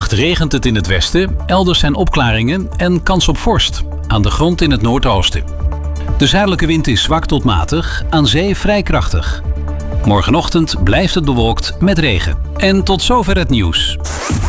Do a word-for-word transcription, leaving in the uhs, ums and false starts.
Vannacht regent het in het westen, elders zijn opklaringen en kans op vorst. Aan de grond in het noordoosten. De zuidelijke wind is zwak tot matig, aan zee vrij krachtig. Morgenochtend blijft het bewolkt met regen. En tot zover het nieuws.